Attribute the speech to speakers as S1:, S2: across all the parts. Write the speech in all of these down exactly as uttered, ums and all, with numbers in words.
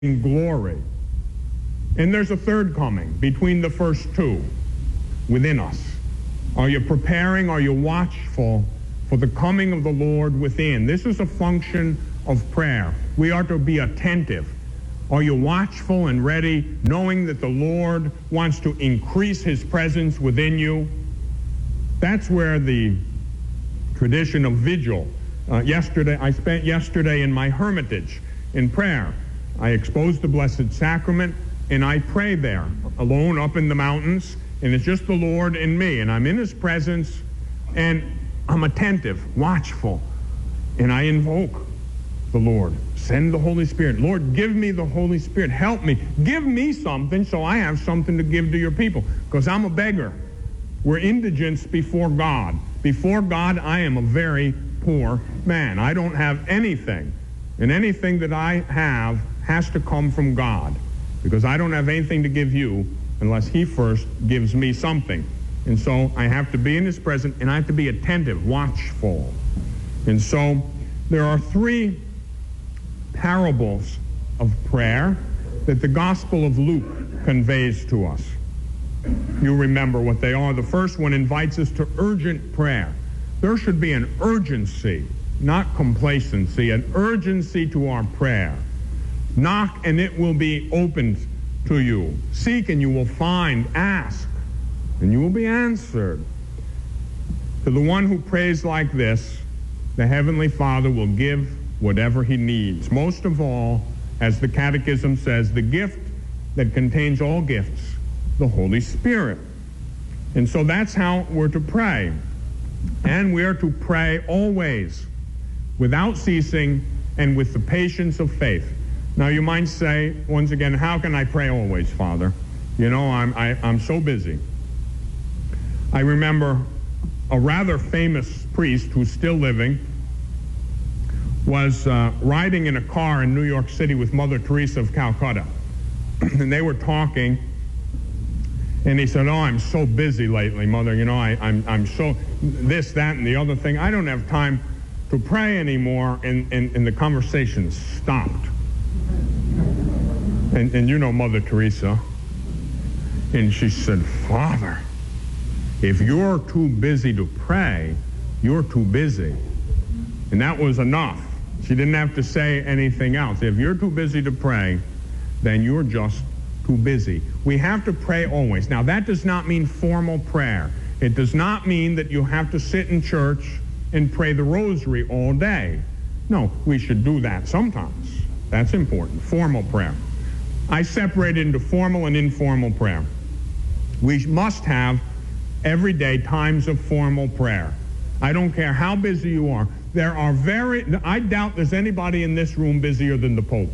S1: in glory. And there's a third coming between the first two within us. Are you preparing? Are you watchful for the coming of the Lord within? This is a function of prayer. We are to be attentive. Are you watchful and ready, knowing that the Lord wants to increase his presence within you? That's where the tradition of vigil. Uh, yesterday, I spent yesterday in my hermitage in prayer. I exposed the Blessed Sacrament, and I pray there, alone up in the mountains, and it's just the Lord and me, and I'm in his presence, and I'm attentive, watchful, and I invoke the Lord. Send the Holy Spirit. Lord, give me the Holy Spirit. Help me. Give me something so I have something to give to your people, because I'm a beggar. We're indigents before God. Before God, I am a very poor man. I don't have anything, and anything that I have has to come from God, because I don't have anything to give you unless he first gives me something. And so I have to be in his presence, and I have to be attentive, watchful. And so there are three parables of prayer that the Gospel of Luke conveys to us. You remember what they are. The first one invites us to urgent prayer. There should be an urgency, not complacency, an urgency to our prayer. Knock and it will be opened to you. Seek and you will find. Ask and you will be answered. To the one who prays like this, the Heavenly Father will give whatever he needs. Most of all, as the Catechism says, the gift that contains all gifts, the Holy Spirit. And so that's how we're to pray. And we are to pray always, without ceasing, and with the patience of faith. Now you might say, once again, how can I pray always, Father? You know, I'm, I, I'm so busy. I remember a rather famous priest who's still living was uh, riding in a car in New York City with Mother Teresa of Calcutta. And they were talking, and he said, oh, I'm so busy lately, Mother. You know, I, I'm, I'm so this, that, and the other thing. I don't have time to pray anymore. And, and, and the conversation stopped. And, and you know Mother Teresa. And she said, Father, if you're too busy to pray, you're too busy. And that was enough. She didn't have to say anything else. If you're too busy to pray, then you're just too busy. We have to pray always. Now, that does not mean formal prayer. It does not mean that you have to sit in church and pray the rosary all day. No, we should do that sometimes. That's important. Formal prayer. I separate it into formal and informal prayer. We must have every day times of formal prayer. I don't care how busy you are. There are very, I doubt there's anybody in this room busier than the Pope.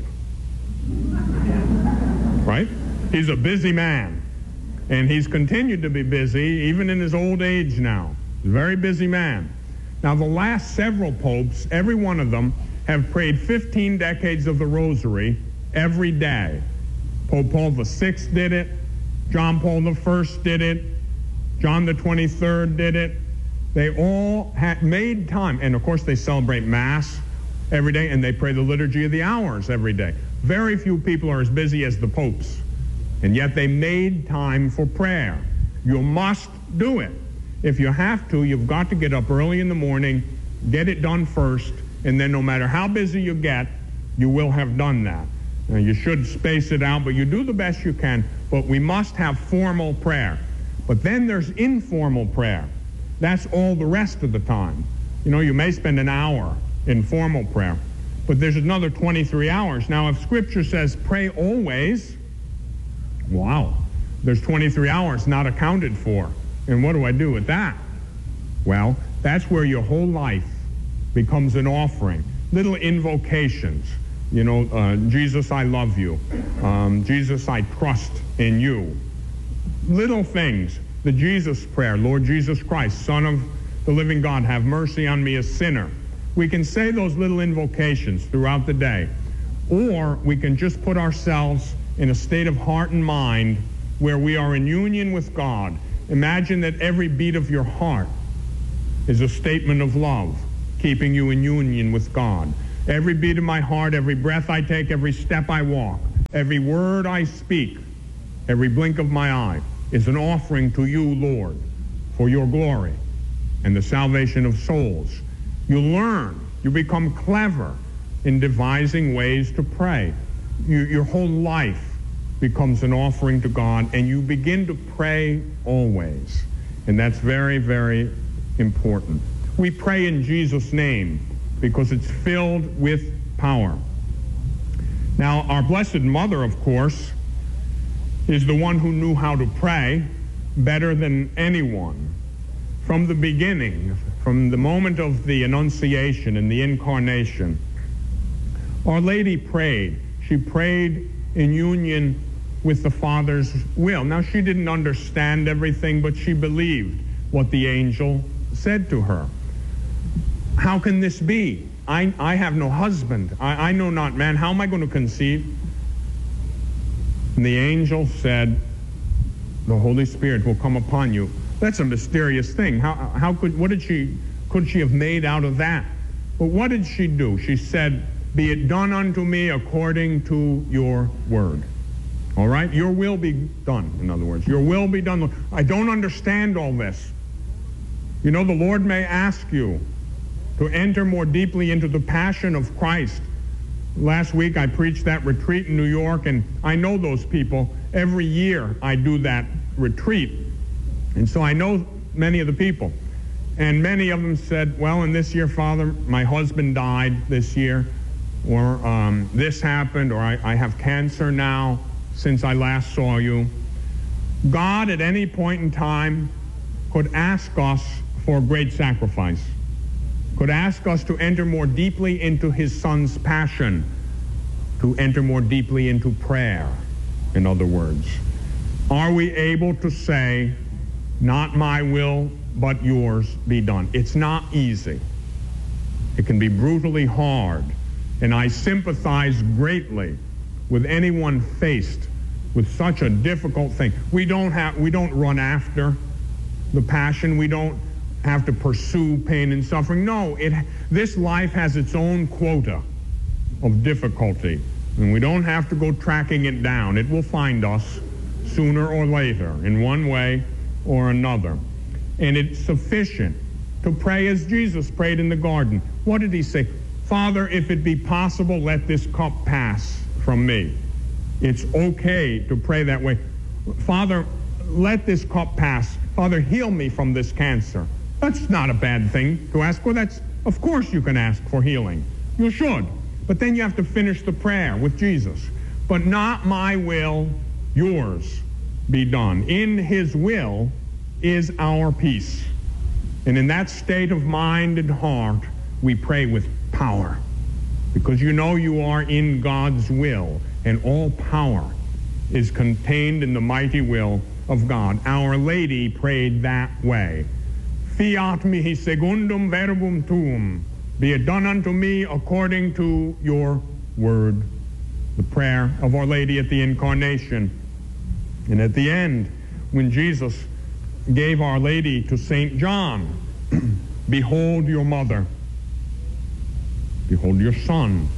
S1: Right? He's a busy man. And he's continued to be busy even in his old age now. He's a very busy man. Now, the last several popes, every one of them, have prayed fifteen decades of the rosary every day. Pope Paul the Sixth did it. John Paul the First did it. John the twenty-third did it. They all had made time. And, of course, they celebrate Mass every day, and they pray the Liturgy of the Hours every day. Very few people are as busy as the popes, and yet they made time for prayer. You must do it. If you have to, you've got to get up early in the morning, get it done first, and then no matter how busy you get, you will have done that. Now, you should space it out, but you do the best you can. But we must have formal prayer. But then there's informal prayer. That's all the rest of the time. You know, you may spend an hour in formal prayer, but there's another twenty-three hours. Now, if Scripture says pray always, wow, there's twenty-three hours not accounted for. And what do I do with that? Well, that's where your whole life becomes an offering. Little invocations. You know, uh, Jesus, I love you. Um, Jesus, I trust in you. Little things. The Jesus prayer, Lord Jesus Christ, Son of the living God, have mercy on me, a sinner. We can say those little invocations throughout the day. Or we can just put ourselves in a state of heart and mind where we are in union with God. Imagine that every beat of your heart is a statement of love, keeping you in union with God. Every beat of my heart, every breath I take, every step I walk Every word I speak, every blink of my eye is an offering to you, Lord, for your glory and the salvation of souls. You learn, you become clever in devising ways to pray. You, your whole life becomes an offering to God, and you begin to pray always. And that's very, very important. We pray in Jesus' name because it's filled with power. Now, our Blessed Mother, of course, is the one who knew how to pray better than anyone. From the beginning, from the moment of the Annunciation and the Incarnation, Our Lady prayed. She prayed in union with the Father's will. Now, she didn't understand everything, but she believed what the angel said to her. How can this be? I, I have no husband. I, I know not man. How am I going to conceive? And the angel said, the Holy Spirit will come upon you. That's a mysterious thing. How, how could, what did she, could she have made out of that? But what did she do? She said, be it done unto me according to your word. All right? Your will be done, in other words. Your will be done. I don't understand all this. You know, the Lord may ask you to enter more deeply into the passion of Christ. Last week I preached that retreat in New York, and I know those people. Every year I do that retreat. And so I know many of the people. And many of them said, well, in this year, Father, my husband died this year, or um, this happened, or I, I have cancer now since I last saw you. God at any point in time could ask us for a great sacrifice, could ask us to enter more deeply into his Son's passion, to enter more deeply into prayer, in other words. Are we able to say, not my will, but yours be done? It's not easy. It can be brutally hard, and I sympathize greatly with anyone faced with such a difficult thing. We don't have, we don't run after the passion. We don't have to pursue pain and suffering. No, it, this life has its own quota of difficulty, and we don't have to go tracking it down. It will find us sooner or later in one way or another. And it's sufficient to pray as Jesus prayed in the garden. What did he say? Father, if it be possible, let this cup pass from me. It's okay to pray that way. Father, let this cup pass. Father, heal me from this cancer. That's not a bad thing to ask for. That's, of course you can ask for healing. You should. But then you have to finish the prayer with Jesus. But not my will, yours be done. In his will is our peace. And in that state of mind and heart, we pray with power. Because you know you are in God's will, and all power is contained in the mighty will of God. Our Lady prayed that way. Fiat mihi secundum verbum tuum. Be it done unto me according to your word. The prayer of Our Lady at the Incarnation. And at the end, when Jesus gave Our Lady to Saint John, behold your mother. Behold your son.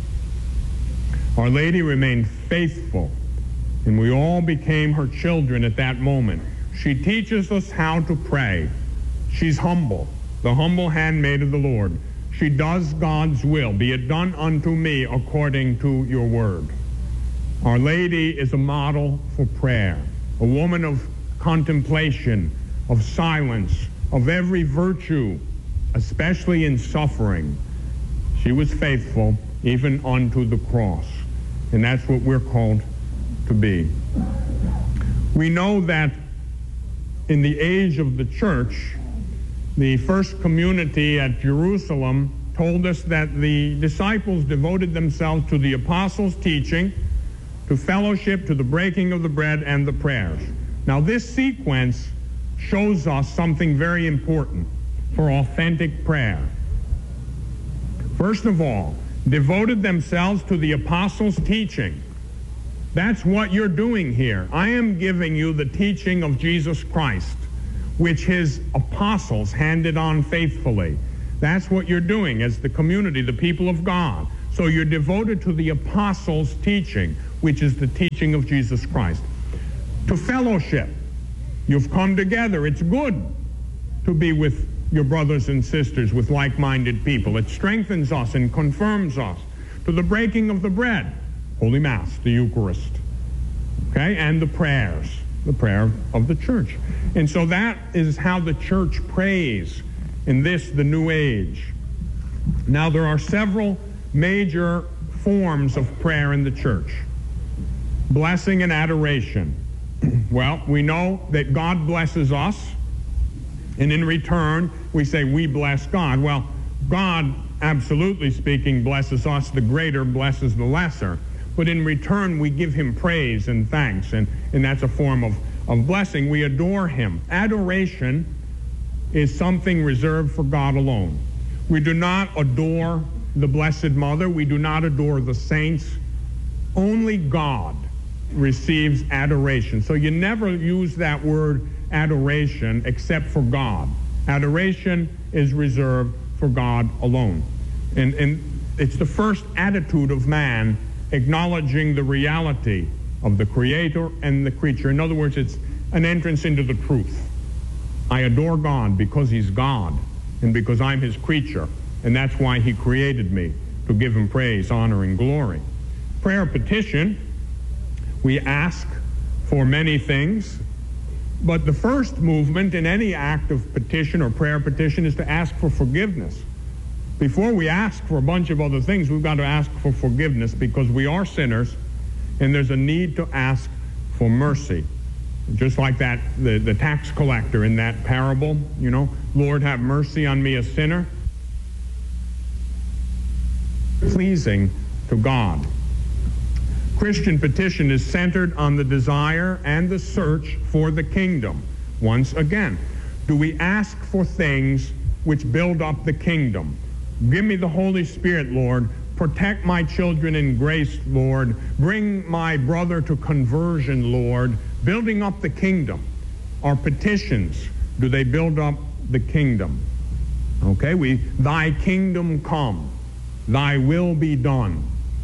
S1: Our Lady remained faithful, and we all became her children at that moment. She teaches us how to pray. She's humble, the humble handmaid of the Lord. She does God's will. Be it done unto me according to your word. Our Lady is a model for prayer, a woman of contemplation, of silence, of every virtue, especially in suffering. She was faithful even unto the cross, and that's what we're called to be. We know that in the age of the church, the first community at Jerusalem told us that the disciples devoted themselves to the apostles' teaching, to fellowship, to the breaking of the bread, and the prayers. Now, this sequence shows us something very important for authentic prayer. First of all, devoted themselves to the apostles' teaching. That's what you're doing here. I am giving you the teaching of Jesus Christ, which his apostles handed on faithfully. That's what you're doing as the community, the people of God. So you're devoted to the apostles' teaching, which is the teaching of Jesus Christ. To fellowship. You've come together. It's good to be with your brothers and sisters, with like-minded people. It strengthens us and confirms us. To the breaking of the bread, Holy Mass, the Eucharist, okay, and the prayers, the prayer of the church. And so that is how the church prays in this, the New Age. Now, there are several major forms of prayer in the church. Blessing and adoration. Well, we know that God blesses us, and in return, we say we bless God. Well, God, absolutely speaking, blesses us. The greater blesses the lesser. But in return, we give him praise and thanks, and, and that's a form of, of blessing. We adore him. Adoration is something reserved for God alone. We do not adore the Blessed Mother. We do not adore the saints. Only God receives adoration. So you never use that word adoration except for God. Adoration is reserved for God alone. And, and it's the first attitude of man, acknowledging the reality of the Creator and the creature. In other words, it's an entrance into the truth. I adore God because he's God and because I'm his creature, and that's why he created me, to give him praise, honor, and glory. Prayer petition, we ask for many things, but the first movement in any act of petition or prayer petition is to ask for forgiveness. Before we ask for a bunch of other things, we've got to ask for forgiveness, because we are sinners and there's a need to ask for mercy. Just like that, the, the tax collector in that parable, you know, Lord, have mercy on me, a sinner. Pleasing to God. Christian petition is centered on the desire and the search for the kingdom. Once again, do we ask for things which build up the kingdom? Give me the Holy Spirit, Lord. Protect my children in grace, Lord. Bring my brother to conversion, Lord. Building up the kingdom. Our petitions, do they build up the kingdom? Okay, we, thy kingdom come, thy will be done.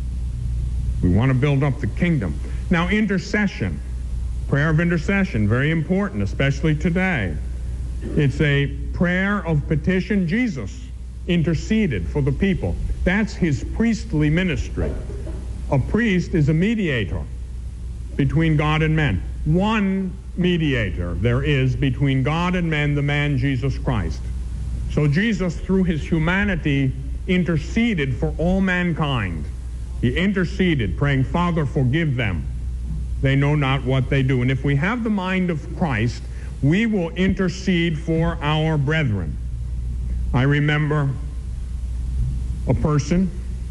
S1: We want to build up the kingdom. Now, intercession, prayer of intercession, very important, especially today. It's a prayer of petition. Jesus interceded for the people. That's his priestly ministry. A priest is a mediator between God and men. One mediator there is between God and men, the man Jesus Christ. So Jesus, through his humanity, interceded for all mankind. He interceded, praying, Father, forgive them. They know not what they do. And if we have the mind of Christ, we will intercede for our brethren. I remember a person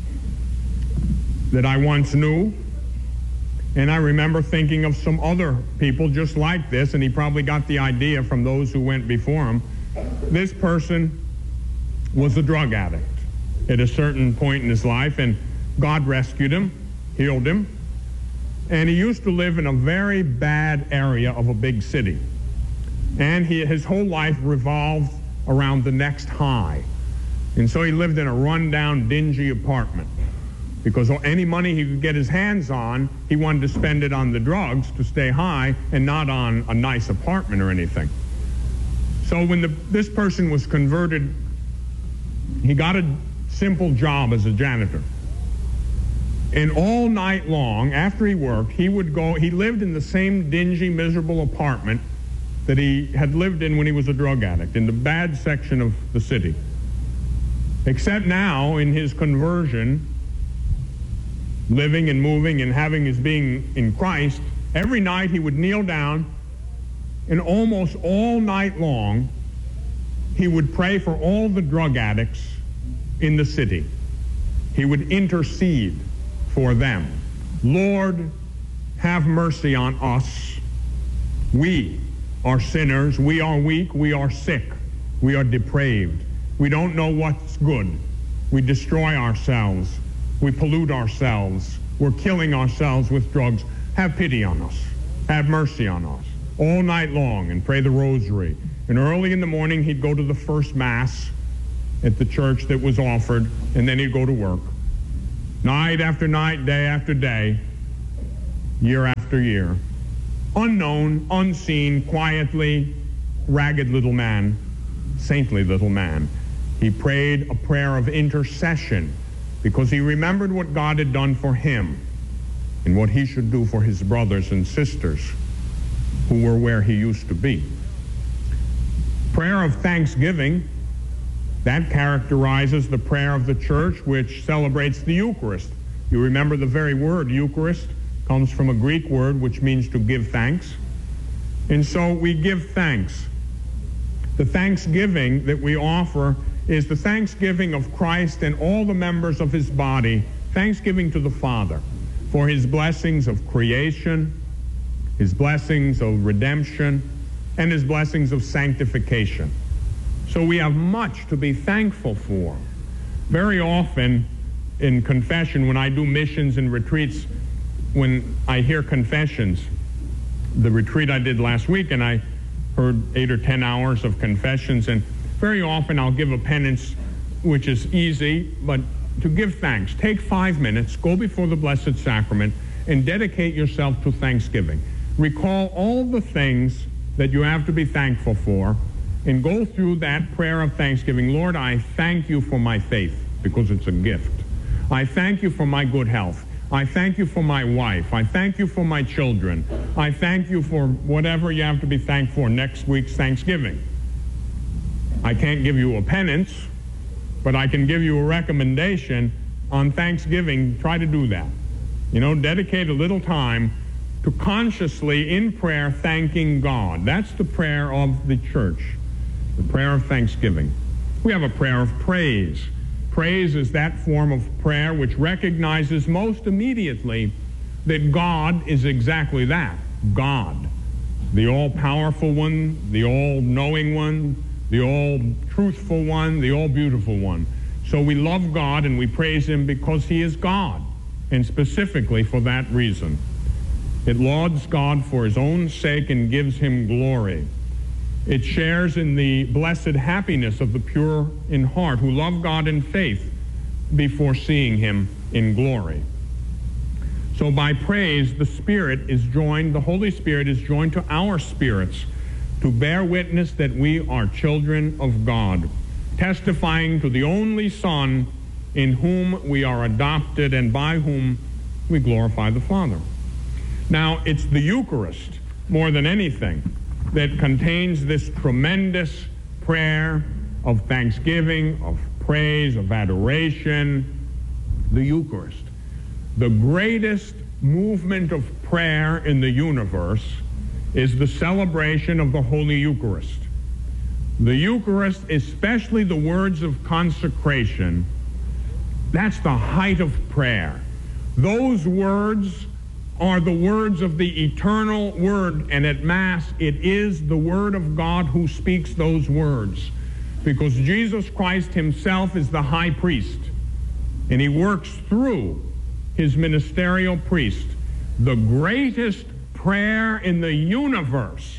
S1: that I once knew, and I remember thinking of some other people just like this, and he probably got the idea from those who went before him. This person was a drug addict at a certain point in his life, and God rescued him, healed him, and he used to live in a very bad area of a big city. And he, his whole life revolved around the next high. And so he lived in a run-down, dingy apartment, because any money he could get his hands on, he wanted to spend it on the drugs to stay high and not on a nice apartment or anything. So when the, this person was converted, he got a simple job as a janitor. And all night long, after he worked, he would go, he lived in the same dingy, miserable apartment that he had lived in when he was a drug addict, in the bad section of the city. Except now, in his conversion, living and moving and having his being in Christ, every night he would kneel down, and almost all night long, he would pray for all the drug addicts in the city. He would intercede for them. Lord, have mercy on us. We are sinners. We are weak. We are sick. We are depraved. We don't know what's good. We destroy ourselves. We pollute ourselves. We're killing ourselves with drugs. Have pity on us. Have mercy on us. All night long, and pray the rosary. And early in the morning, he'd go to the first Mass at the church that was offered, and then he'd go to work. night after night, day after day, year after year. Unknown, unseen, quietly, ragged little man, saintly little man. He prayed a prayer of intercession because he remembered what God had done for him and what he should do for his brothers and sisters who were where he used to be. Prayer of thanksgiving, that characterizes the prayer of the church which celebrates the Eucharist. You remember the very word Eucharist comes from a Greek word which means to give thanks. And so we give thanks. The thanksgiving that we offer is the thanksgiving of Christ and all the members of his body, thanksgiving to the Father for his blessings of creation, his blessings of redemption, and his blessings of sanctification. So we have much to be thankful for. Very often in confession, when I do missions and retreats, when I hear confessions, the retreat I did last week, and I heard eight or ten hours of confessions, and very often I'll give a penance, which is easy, but to give thanks. Take five minutes, go before the Blessed Sacrament, and dedicate yourself to thanksgiving. Recall all the things that you have to be thankful for, and go through that prayer of thanksgiving. Lord, I thank you for my faith, because it's a gift. I thank you for my good health. I thank you for my wife. I thank you for my children. I thank you for whatever you have to be thankful for next week's Thanksgiving. I can't give you a penance, but I can give you a recommendation on Thanksgiving. Try to do that. You know, dedicate a little time to consciously, in prayer, thanking God. That's the prayer of the church, the prayer of thanksgiving. We have a prayer of praise. Praise is that form of prayer which recognizes most immediately that God is exactly that, God, the all-powerful one, the all-knowing one, the all-truthful one, the all-beautiful one. So we love God and we praise him because he is God, and specifically for that reason. It lauds God for his own sake and gives him glory. It shares in the blessed happiness of the pure in heart who love God in faith before seeing him in glory. So by praise, the Spirit is joined, the Holy Spirit is joined to our spirits to bear witness that we are children of God, testifying to the only Son in whom we are adopted and by whom we glorify the Father. Now, it's the Eucharist, more than anything, that contains this tremendous prayer of thanksgiving, of praise, of adoration, the Eucharist. The greatest movement of prayer in the universe is the celebration of the Holy Eucharist. The Eucharist, especially the words of consecration, that's the height of prayer. Those words are the words of the eternal Word, and at Mass it is the Word of God who speaks those words, because Jesus Christ himself is the high priest, and he works through his ministerial priest. The greatest prayer in the universe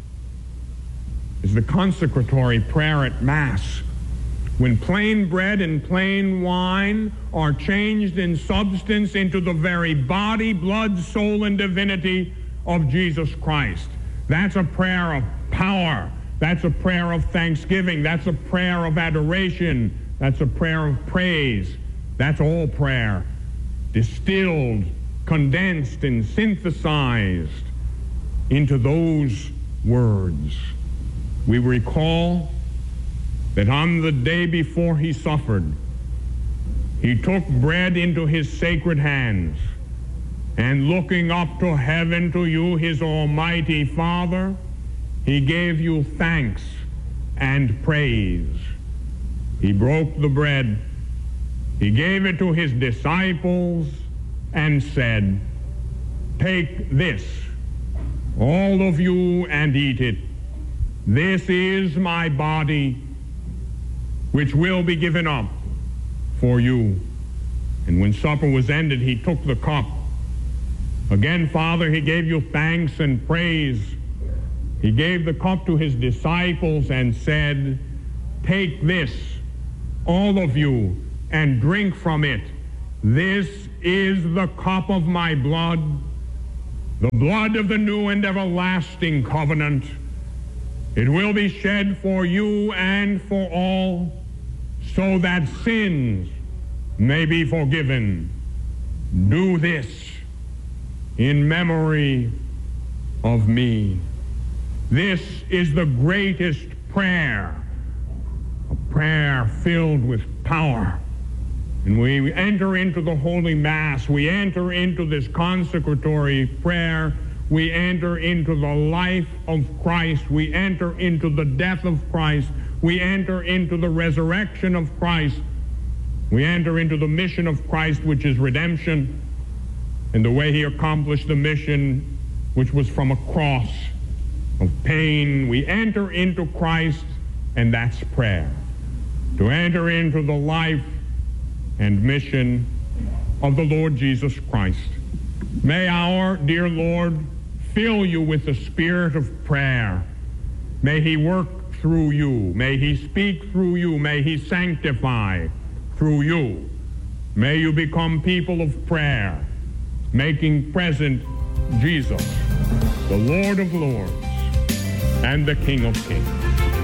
S1: is the consecratory prayer at Mass, when plain bread and plain wine are changed in substance into the very body, blood, soul, and divinity of Jesus Christ. That's a prayer of power. That's a prayer of thanksgiving. That's a prayer of adoration. That's a prayer of praise. That's all prayer, distilled, condensed, and synthesized into those words. We recall that on the day before he suffered, he took bread into his sacred hands, and looking up to heaven to you, his almighty Father, he gave you thanks and praise. He broke the bread, he gave it to his disciples, and said, "Take this, all of you, and eat it. This is my body, which will be given up for you." And when supper was ended, he took the cup. Again, Father, he gave you thanks and praise. He gave the cup to his disciples and said, "Take this, all of you, and drink from it. This is the cup of my blood, the blood of the new and everlasting covenant. It will be shed for you and for all, so that sins may be forgiven. Do this in memory of me. This is the greatest prayer, a prayer filled with power. And we enter into the Holy Mass, we enter into this consecratory prayer, we enter into the life of Christ, we enter into the death of Christ, we enter into the resurrection of Christ, we enter into the mission of Christ, which is redemption, and the way he accomplished the mission, which was from a cross of pain. We enter into Christ, and that's prayer. To enter into the life and mission of the Lord Jesus Christ. May our dear Lord fill you with the spirit of prayer. May he work through you. May he speak through you. May he sanctify through you. May you become people of prayer, making present Jesus, the Lord of Lords and the King of Kings.